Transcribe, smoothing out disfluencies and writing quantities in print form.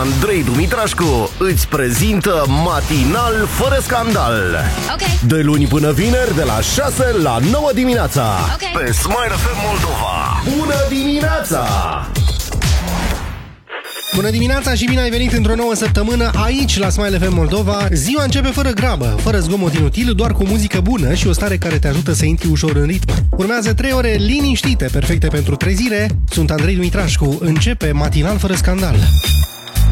Andrei Dumitrașcu îți prezintă Matinal fără scandal. De luni până vineri, de la 6 la 9 dimineața. Pe Smile FM Moldova. Bună dimineața! Bună dimineața și bine ai venit într-o nouă săptămână aici la Smile FM Moldova. Ziua începe fără grabă, fără zgomot inutil, doar cu muzică bună și o stare care te ajută să intri ușor în ritm. Urmează 3 ore liniștite, perfecte pentru trezire. Sunt Andrei Dumitrașcu, începe Matinal fără scandal.